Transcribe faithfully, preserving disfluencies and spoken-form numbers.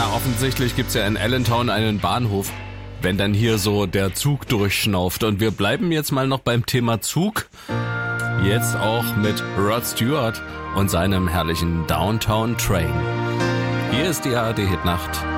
Na, offensichtlich gibt's ja in Allentown einen Bahnhof, wenn dann hier so der Zug durchschnauft. Und wir bleiben jetzt mal noch beim Thema Zug. Jetzt auch mit Rod Stewart und seinem herrlichen Downtown Train. Hier ist die A R D Hitnacht.